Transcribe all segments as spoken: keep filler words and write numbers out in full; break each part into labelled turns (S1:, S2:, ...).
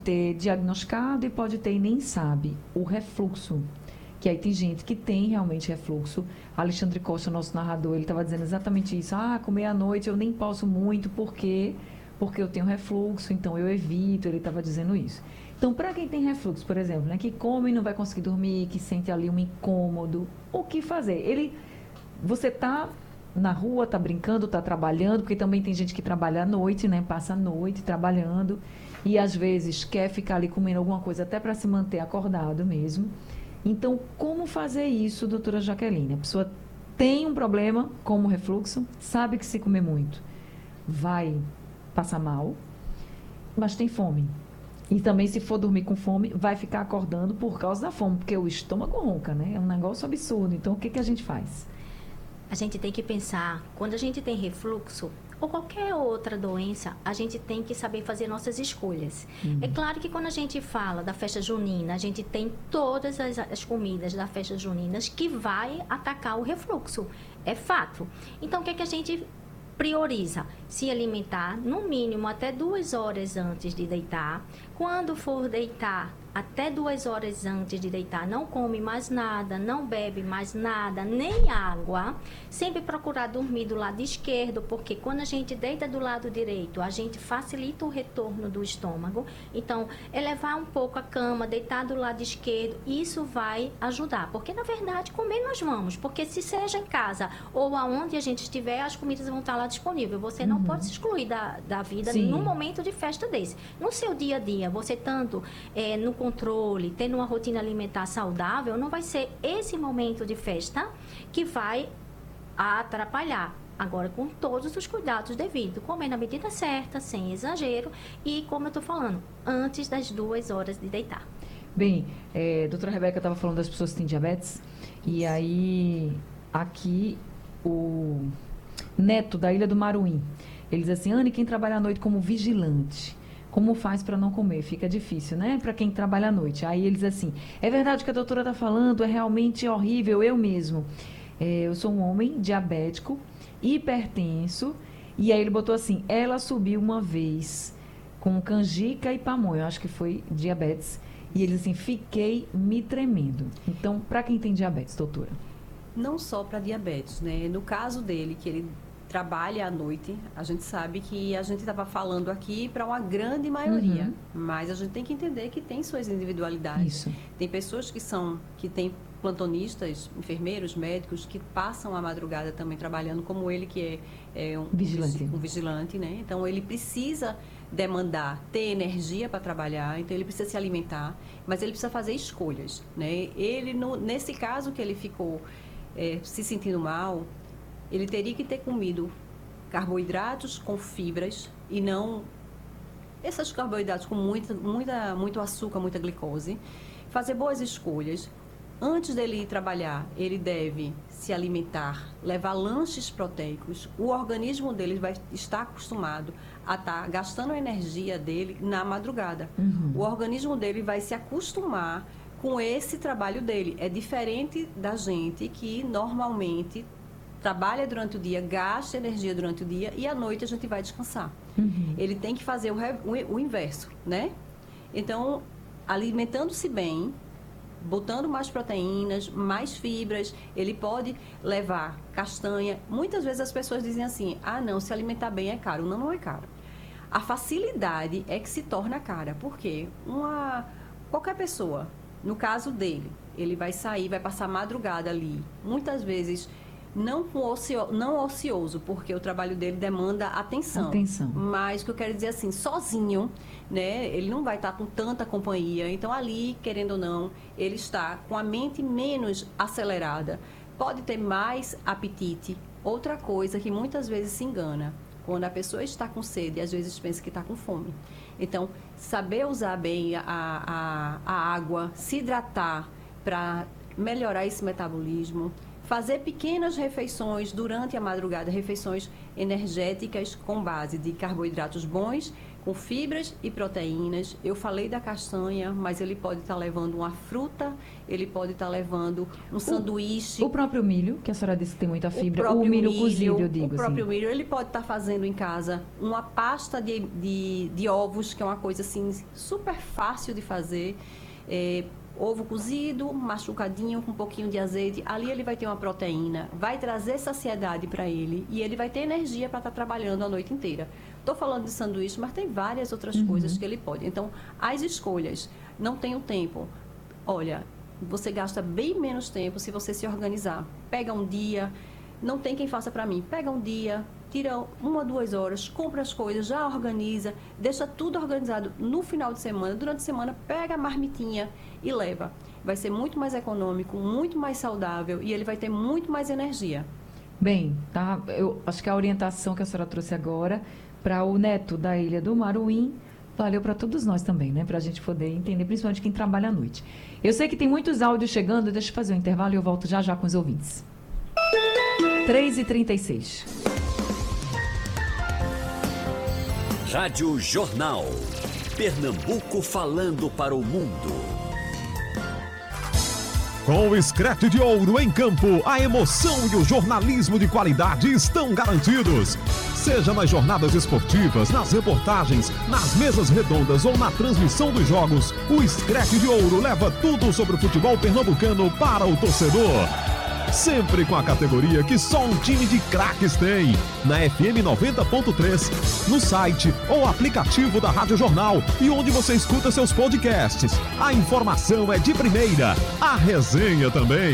S1: ter diagnosticado e pode ter e nem sabe. O refluxo, que aí tem gente que tem realmente refluxo. Alexandre Costa, nosso narrador, ele estava dizendo exatamente isso. Ah, comer à noite eu nem posso muito, por quê? Porque eu tenho refluxo, então eu evito. Ele estava dizendo isso. Então, para quem tem refluxo, por exemplo, né, que come e não vai conseguir dormir, que sente ali um incômodo, o que fazer? Ele, você está na rua, está brincando, está trabalhando, porque também tem gente que trabalha à noite, né, passa a noite trabalhando e às vezes quer ficar ali comendo alguma coisa até para se manter acordado mesmo. Então, como fazer isso, doutora Jaqueline? A pessoa tem um problema como refluxo, sabe que se comer muito vai passar mal, mas tem fome. E também, se for dormir com fome, vai ficar acordando por causa da fome, porque o estômago ronca, né? É um negócio absurdo. Então, o que, que a gente faz?
S2: A gente tem que pensar, quando a gente tem refluxo ou qualquer outra doença, a gente tem que saber fazer nossas escolhas. Uhum. É claro que quando a gente fala da festa junina, a gente tem todas as, as comidas da festa junina que vai atacar o refluxo. É fato. Então, o que, é que a gente prioriza? Se alimentar, no mínimo, até duas horas antes de deitar. Quando for deitar, até duas horas antes de deitar, não come mais nada, não bebe mais nada, nem água. Sempre procurar dormir do lado esquerdo, porque quando a gente deita do lado direito, a gente facilita o retorno do estômago. Então, elevar um pouco a cama, deitar do lado esquerdo, isso vai ajudar. Porque, na verdade, comer nós vamos. Porque se seja em casa ou aonde a gente estiver, as comidas vão estar lá disponíveis. Você não uhum. pode se excluir da, da vida Sim. num momento de festa desse. No seu dia a dia, você tanto é, no controle, tendo uma rotina alimentar saudável, não vai ser esse momento de festa que vai atrapalhar. Agora, com todos os cuidados devidos, comer na medida certa, sem exagero e, como eu estou falando, antes das duas horas de deitar.
S1: Bem, é, doutora Rebeca estava falando das pessoas que têm diabetes, e aí, aqui, o Neto, da Ilha do Maruim, ele diz assim: Anne, quem trabalha à noite como vigilante, como faz para não comer? Fica difícil, né? Para quem trabalha à noite. Aí eles assim, é verdade o que a doutora está falando, é realmente horrível, eu mesmo. É, eu sou um homem diabético, hipertenso, e aí ele botou assim, ela subiu uma vez com canjica e pamonha, eu acho que foi diabetes, e ele assim, fiquei me tremendo. Então, para quem tem diabetes, doutora?
S3: Não só para diabetes, né? No caso dele, que ele trabalha à noite, a gente sabe que a gente estava falando aqui para uma grande maioria, uhum. mas a gente tem que entender que tem suas individualidades.
S1: Isso.
S3: Tem pessoas que são, que têm plantonistas, enfermeiros, médicos, que passam a madrugada também trabalhando, como ele que é, é um,
S1: vigilante.
S3: um vigilante, né? Então, ele precisa demandar, ter energia para trabalhar, então ele precisa se alimentar, mas ele precisa fazer escolhas, né? Ele, no, nesse caso que ele ficou é, se sentindo mal, ele teria que ter comido carboidratos com fibras e não esses carboidratos com muita, muita, muito açúcar, muita glicose. Fazer boas escolhas. Antes dele ir trabalhar, ele deve se alimentar, levar lanches proteicos. O organismo dele vai estar acostumado a estar gastando a energia dele na madrugada. Uhum. O organismo dele vai se acostumar com esse trabalho dele. É diferente da gente que normalmente trabalha durante o dia, gasta energia durante o dia e à noite a gente vai descansar. Uhum. Ele tem que fazer o, o, o inverso, né? Então, alimentando-se bem, botando mais proteínas, mais fibras, ele pode levar castanha. Muitas vezes as pessoas dizem assim, ah não, se alimentar bem é caro. Não, não é caro. A facilidade é que se torna cara. Por quê? Uma, qualquer pessoa, no caso dele, ele vai sair, vai passar a madrugada ali. Muitas vezes não, ocio, não ocioso, porque o trabalho dele demanda atenção.
S1: Atenção.
S3: Mas o que eu quero dizer assim, sozinho, né? Ele não vai estar com tanta companhia. Então, ali, querendo ou não, ele está com a mente menos acelerada. Pode ter mais apetite. Outra coisa que muitas vezes se engana, quando a pessoa está com sede, às vezes pensa que está com fome. Então, saber usar bem a, a, a água, se hidratar para melhorar esse metabolismo, fazer pequenas refeições durante a madrugada, refeições energéticas com base de carboidratos bons, com fibras e proteínas. Eu falei da castanha, mas ele pode estar levando uma fruta, ele pode estar levando um sanduíche.
S1: O próprio milho, que a senhora disse que tem muita fibra,
S3: o,
S1: o milho,
S3: milho
S1: cozido, eu digo
S3: O próprio
S1: assim.
S3: milho, ele pode estar fazendo em casa uma pasta de, de, de ovos, que é uma coisa assim super fácil de fazer. É, ovo cozido, machucadinho, com um pouquinho de azeite. Ali ele vai ter uma proteína, vai trazer saciedade para ele e ele vai ter energia para estar trabalhando a noite inteira. Estou falando de sanduíche, mas tem várias outras uhum. coisas que ele pode. Então, as escolhas. Não tenho tempo. Olha, você gasta bem menos tempo se você se organizar. Pega um dia, não tem quem faça para mim. Pega um dia, tira uma, duas horas, compra as coisas, já organiza, deixa tudo organizado no final de semana. Durante a semana, pega a marmitinha e leva. Vai ser muito mais econômico, muito mais saudável e ele vai ter muito mais energia.
S1: Bem, tá? Eu acho que a orientação que a senhora trouxe agora para o neto da Ilha do Maruim valeu para todos nós também, né? Para a gente poder entender, principalmente quem trabalha à noite. Eu sei que tem muitos áudios chegando, deixa eu fazer um intervalo e eu volto já já com os ouvintes. três e trinta e seis.
S4: Rádio Jornal. Pernambuco falando para o mundo.
S5: Com o Screte de Ouro em campo, a emoção e o jornalismo de qualidade estão garantidos. Seja nas jornadas esportivas, nas reportagens, nas mesas redondas ou na transmissão dos jogos, o Screte de Ouro leva tudo sobre o futebol pernambucano para o torcedor. Sempre com a categoria que só um time de craques tem. Na F M noventa ponto três, no site ou aplicativo da Rádio Jornal e onde você escuta seus podcasts. A informação é de primeira, a resenha também.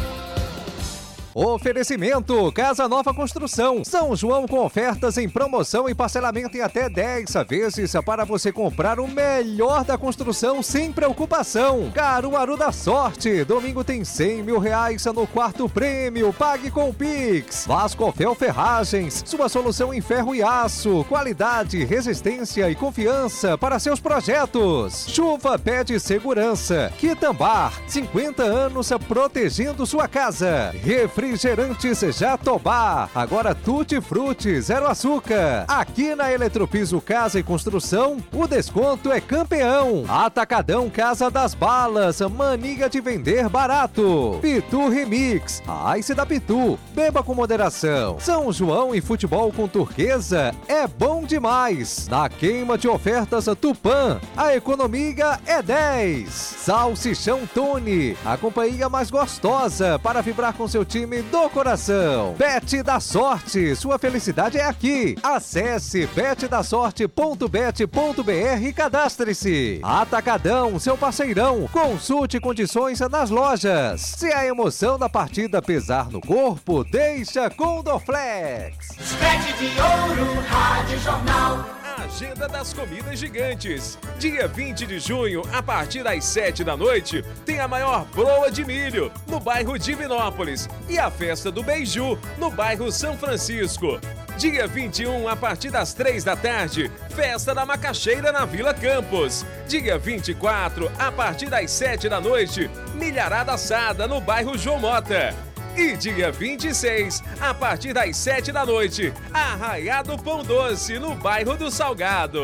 S6: Oferecimento Casa Nova Construção. São João com ofertas em promoção e parcelamento em até dez vezes para você comprar o melhor da construção sem preocupação. Caruaru da Sorte. Domingo tem cem mil reais no quarto prêmio. Pague com Pix. Vascofel Ferragens. Sua solução em ferro e aço. Qualidade, resistência e confiança para seus projetos. Chuva pede segurança. Quitambar. cinquenta anos protegendo sua casa. Refri Refrigerantes Jatobá, agora Tutti Frutti, zero açúcar. Aqui na Eletropiso Casa e Construção, o desconto é campeão. Atacadão Casa das Balas, mania de vender barato. Pitu Remix, a Ice da Pitu, beba com moderação. São João e futebol com Turquesa é bom demais. Na queima de ofertas Tupã, a economia é dez. Salsichão Tony, a companhia mais gostosa para vibrar com seu time do coração. Bet da Sorte, sua felicidade é aqui. Acesse bet da sorte ponto bet ponto b r e cadastre-se. Atacadão, seu parceirão. Consulte condições nas lojas. Se a emoção da partida pesar no corpo, deixa com Dorflex.
S7: Screte de Ouro, Rádio Jornal.
S8: Agenda das Comidas Gigantes. Dia vinte de junho, a partir das sete da noite, tem a maior broa de milho, no bairro Divinópolis, e a festa do Beiju, no bairro São Francisco. Dia vinte e um, a partir das três da tarde, festa da macaxeira na Vila Campos. Dia vinte e quatro, a partir das sete da noite, milharada assada no bairro João Mota. E dia vinte e seis, a partir das sete da noite, Arraiado Pão Doce, no bairro do Salgado.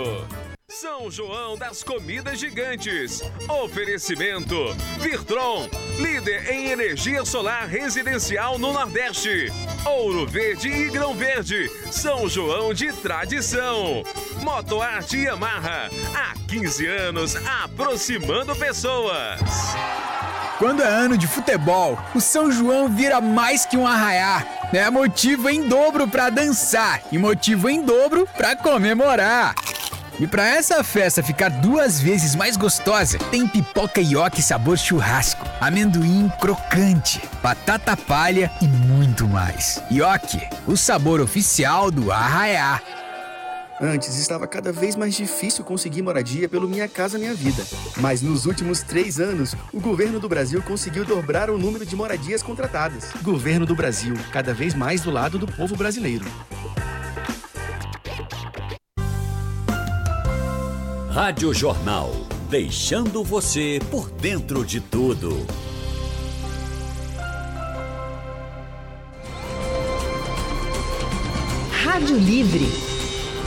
S8: São João das Comidas Gigantes. Oferecimento Virtron, líder em energia solar residencial no Nordeste. Ouro Verde e Grão Verde, São João de tradição. Motoarte Yamaha, há quinze anos aproximando pessoas.
S9: Quando é ano de futebol, o São João vira mais que um arraiá. É motivo em dobro para dançar e motivo em dobro para comemorar. E para essa festa ficar duas vezes mais gostosa, tem pipoca ioki sabor churrasco, amendoim crocante, batata palha e muito mais. Ioki, o sabor oficial do arraiá.
S10: Antes estava cada vez mais difícil conseguir moradia pelo Minha Casa Minha Vida. Mas nos últimos três anos, o governo do Brasil conseguiu dobrar o número de moradias contratadas. Governo do Brasil, cada vez mais do lado do povo brasileiro.
S4: Rádio Jornal, deixando você por dentro de tudo.
S11: Rádio Livre.